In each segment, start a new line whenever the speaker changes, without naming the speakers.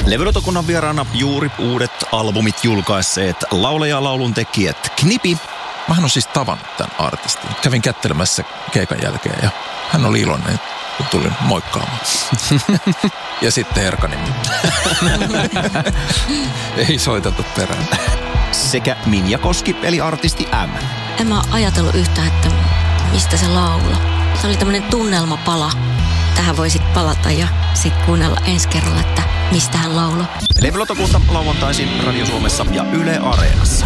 Levylautakunnan vieraana juuri uudet albumit julkaisseet laulaja-laulun tekijät Knipi.
Mä oon siis tavannut tämän artistin. Kävin kättelemässä keikan jälkeen ja hän oli iloinen, kun tulin moikkaamaan. Ja sitten Herkanimi. Ei soiteta perään.
Sekä Minja Koski eli artisti M.
En mä ajatellut yhtään, että mistä se laulaa. Se oli tämmönen tunnelmapala. Tähän voi sit palata ja sit kuunnella ensi kerralla, että mistä hän laulaa.
Levylautakunta lauantaisin Radio Suomessa ja Yle Areenassa.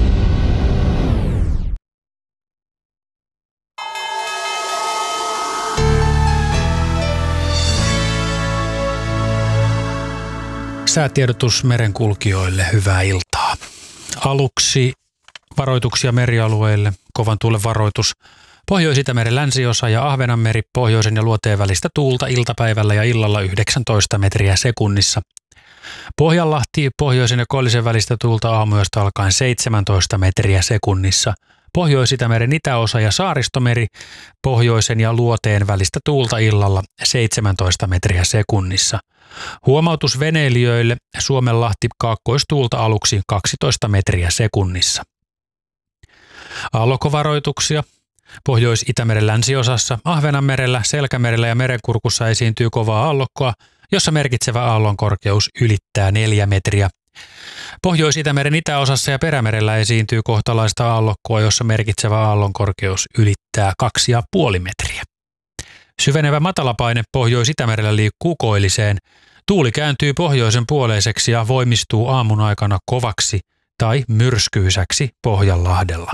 Säätiedotus merenkulkijoille, hyvää iltaa. Aluksi varoituksia merialueille, kovan tuulen varoitus. Pohjois-Itämeren länsiosa ja Ahvenanmeri, pohjoisen ja luoteen välistä tuulta iltapäivällä ja illalla 19 metriä sekunnissa. Pohjanlahti, pohjoisen ja koillisen välistä tuulta aamuyöstä alkaen 17 metriä sekunnissa. Pohjois-Itämeren itäosa ja Saaristomeri, pohjoisen ja luoteen välistä tuulta illalla 17 metriä sekunnissa. Huomautus veneilijöille, Suomenlahti kaakkoistuulta aluksi 12 metriä sekunnissa. Aallokkovaroituksia. Pohjois-Itämeren länsiosassa, Ahvenanmerellä, Selkämerellä ja Merenkurkussa esiintyy kovaa aallokkoa, jossa merkitsevä aallon korkeus ylittää 4 metriä. Pohjois-Itämeren itäosassa ja Perämerellä esiintyy kohtalaista aallokkoa, jossa merkitsevä aallon korkeus ylittää 2,5 metriä. Syvenevä matalapaine Pohjois-Itämerellä liikkuu koilliseen. Tuuli kääntyy pohjoisen puoleiseksi ja voimistuu aamun aikana kovaksi tai myrskyisäksi Pohjanlahdella.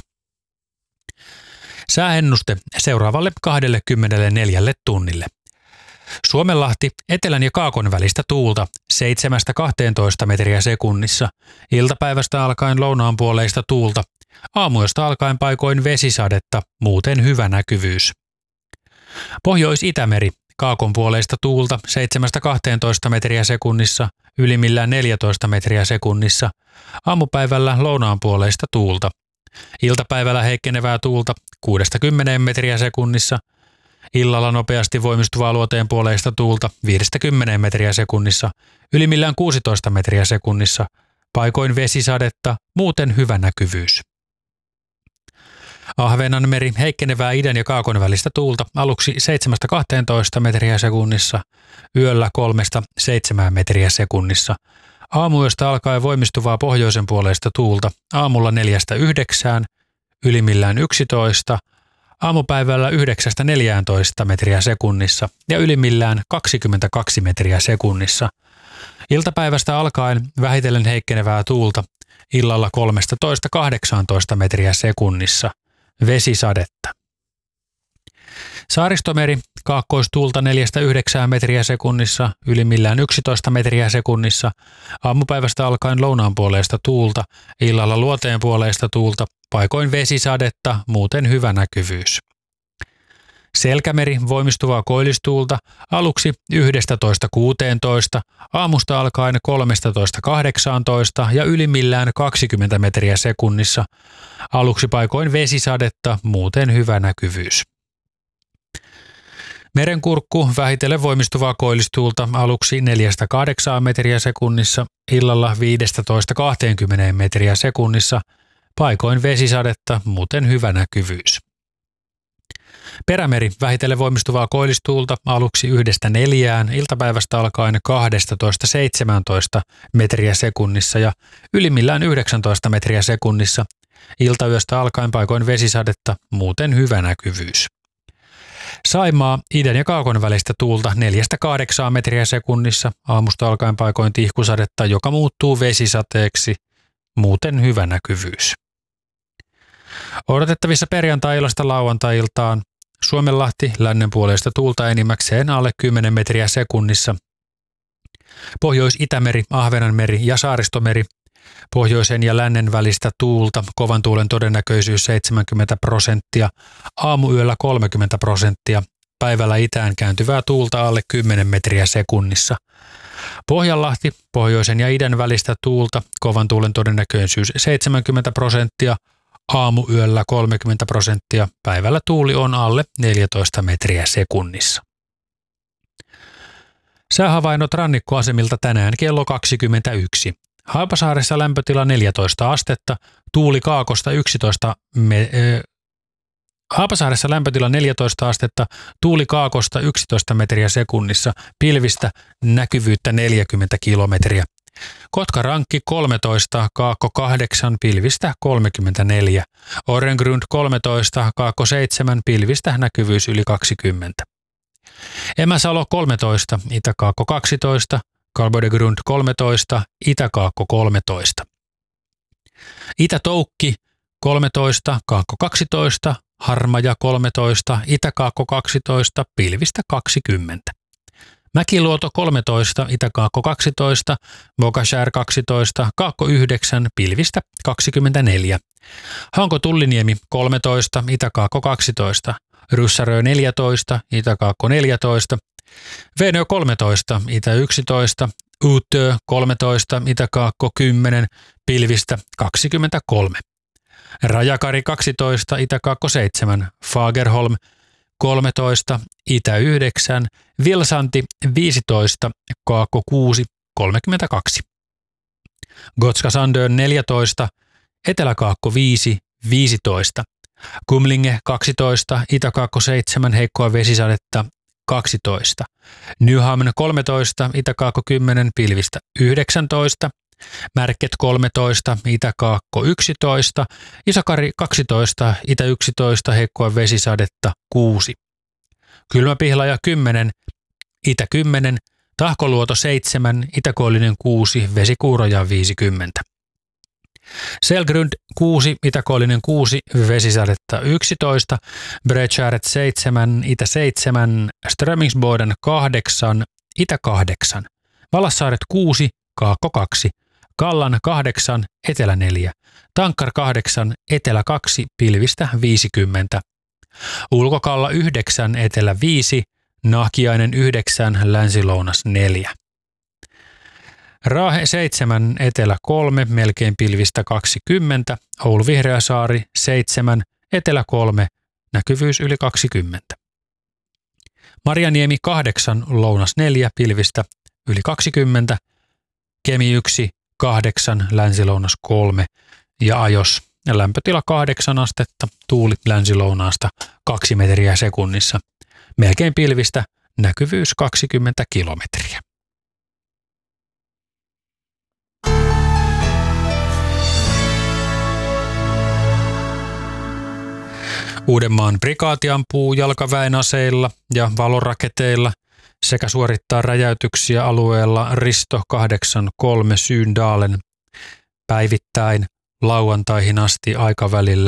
Sääennuste seuraavalle 24 tunnille. Suomenlahti etelän ja kaakon välistä tuulta 7-12 metriä sekunnissa. Iltapäivästä alkaen lounaan puoleista tuulta. Aamuyöstä alkaen paikoin vesisadetta, muuten hyvä näkyvyys. Pohjois-Itämeri, kaakon puoleista tuulta 7-12 metriä sekunnissa, ylimmillään 14 metriä sekunnissa. Aamupäivällä lounaan puoleista tuulta. Iltapäivällä heikkenevää tuulta 6-10 metriä sekunnissa. Illalla nopeasti voimistuvaa luoteen puoleista tuulta 5-10 metriä sekunnissa, ylimmillään 16 metriä sekunnissa. Paikoin vesisadetta, muuten hyvä näkyvyys. Ahvenanmeri, heikkenevää idän ja kaakon välistä tuulta aluksi 7-12 metriä sekunnissa, yöllä 3-7 metriä sekunnissa. Aamuyöstä alkaen voimistuvaa pohjoisen puoleista tuulta aamulla 4-9, ylimmillään 11, aamupäivällä 9-14 metriä sekunnissa ja ylimmillään 22 metriä sekunnissa. Iltapäivästä alkaen vähitellen heikkenevää tuulta illalla 13-18 metriä sekunnissa. Vesisadetta. Saaristomeri, kaakkoistuulta 4-9 metriä sekunnissa, ylimmillään 11 metriä sekunnissa. Aamupäivästä alkaen lounaan puoleista tuulta, illalla luoteen puoleista tuulta, paikoin vesisadetta, muuten hyvä näkyvyys. Selkämeri, voimistuvaa koillistuulta, aluksi 11-16, aamusta alkaen 13-18 ja ylimmillään 20 metriä sekunnissa. Aluksi paikoin vesisadetta, muuten hyvä näkyvyys. Merenkurkku, vähitellen voimistuvaa koillistuulta, aluksi 4-8 metriä sekunnissa, illalla 15-20 metriä sekunnissa. Paikoin vesisadetta, muuten hyvä näkyvyys. Perämeri, vähitellen voimistuvaa koillistuulta, aluksi 1-4, iltapäivästä alkaen 12-17 metriä sekunnissa ja ylimmillään 19 metriä sekunnissa. Iltayöstä alkaen paikoin vesisadetta, muuten hyvä näkyvyys. Saimaa, idän ja kaakon välistä tuulta 4-8 metriä sekunnissa, aamusta alkaen paikoin tihkusadetta, joka muuttuu vesisateeksi, muuten hyvä näkyvyys. Odotettavissa perjantai-illasta lauantai-iltaan Suomenlahti lännen puoleista tuulta enimmäkseen alle 10 metriä sekunnissa. Pohjois-Itämeri, Ahvenanmeri ja Saaristomeri, pohjoisen ja lännen välistä tuulta, kovan tuulen todennäköisyys 70%, aamuyöllä 30%, päivällä itään kääntyvää tuulta alle 10 metriä sekunnissa. Pohjanlahti, pohjoisen ja idän välistä tuulta, kovan tuulen todennäköisyys 70%, aamuyöllä 30%, päivällä tuuli on alle 14 metriä sekunnissa. Säähavainnot rannikkoasemilta tänään kello 21. Haapasaaressa lämpötila 14 astetta, tuuli kaakosta 11 Haapasaaressa lämpötila 14 astetta, tuuli kaakosta 11 metriä sekunnissa, pilvistä, näkyvyyttä 40 kilometriä. Kotkarankki 13, Kaakko 8, pilvistä 34. Orrengrund 13, Kaakko 7, pilvistä, näkyvyys yli 20. Emäsalo 13, Itä-Kaakko 12, Kalbodegrund 13, Itä-Kaakko 13. Itä-Toukki 13, Kaakko 12, Harmaja 13, Itä-Kaakko 12, pilvistä 20. Mäkiluoto 13, Itä-Kaakko 12, Mokashär 12, Kaakko 9, pilvistä 24. Hanko-Tulliniemi 13, Itä-Kaakko 12, Ryssärö 14, Itä-Kaakko 14, Veenö 13, Itä 11, Uutö 13, Itä-Kaakko 10, pilvistä 23. Rajakari 12, Itä-Kaakko 7, Fagerholm 13, Itä 9, Vilsanti 15, Kaakko 6, 32. Gotska-Sandön 14, Etelä-Kaakko 5, 15. Kumlinge 12, Itä-Kaakko 7, heikkoa vesisadetta 12. Nyhamn 13, Itä-Kaakko 10, pilvistä 19. Märket 13, Itä-Kaakko 11, Isokari 12, Itä 11, heikkoa vesisadetta 6. Kylmäpihlaja 10, Itä 10, Tahkoluoto 7, Itä-Koillinen 6, vesikuuroja 50. Selgrund 6, Itä-Koillinen 6, vesisadetta 11, Breckäret 7, Itä 7, Strömingsboden 8, Itä 8, Valassaaret 6, Kaakko 2, Kallan 8, Etelä 4, Tankkar 8, Etelä 2, pilvistä 50. Ulkokalla 9, Etelä 5, Nahkiainen 9, Länsi-Lounas 4. Raahe 7, Etelä 3, melkein pilvistä 20, Oulu Vihreäsaari 7, Etelä 3, näkyvyys yli 20. Marjaniemi 8, Lounas 4, pilvistä yli 20, Kemi 1, 8, Länsi-Lounas 3 ja Ajos lämpötila 8 astetta, tuuli länsi-lounaasta 2 metriä sekunnissa, melkein pilvistä, näkyvyys 20 kilometriä. Uudenmaan prikaati ampuu jalkaväen aseilla ja valoraketeilla sekä suorittaa räjäytyksiä alueella Risto 83 Syyndalen päivittäin lauantaihin asti aikavälillä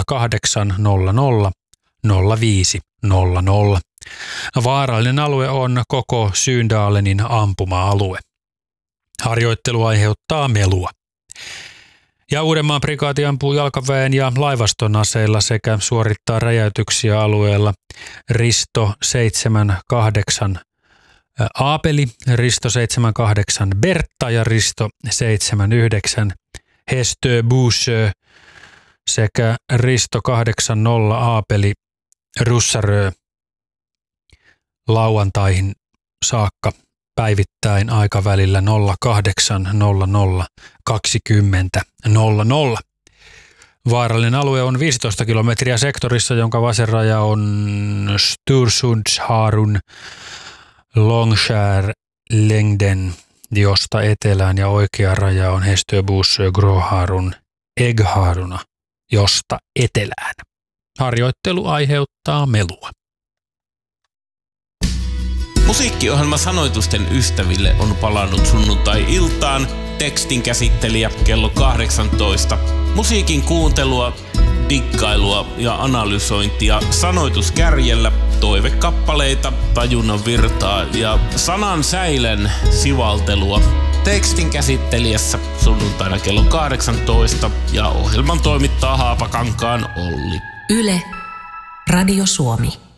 08.00–05.00. Vaarallinen alue on koko Syyndalenin ampuma-alue. Harjoittelu aiheuttaa melua. Ja Uudenmaan prikaati ampuu jalkaväen ja laivaston aseilla sekä suorittaa räjäytyksiä alueella Risto 78 Aapeli, Risto 78 Bertta ja Risto 79 Hestö Buusö sekä Risto 80 Aapeli Russarö lauantaihin saakka päivittäin aikavälillä 08.00–20.00. Vaarallinen alue on 15 kilometriä sektorissa, jonka vasen raja on Stursundsharun Longskär Längden, josta etelään, ja oikea raja on Hestöbussö Gråharun Eggharuna, josta etelään. Harjoittelu aiheuttaa melua.
Musiikkiohjelma Sanoitusten ystäville on palannut sunnuntai-iltaan. Tekstin käsittelijä kello 18. Musiikin kuuntelua, dikkailua ja analysointia sanoituskärjellä, toivekappaleita, tajunnan virtaa ja sanan säilen sivaltelua. Tekstin käsittelijässä sunnuntaina kello 18 ja ohjelman toimittaa Haapakankaan Olli.
Yle, Radio Suomi.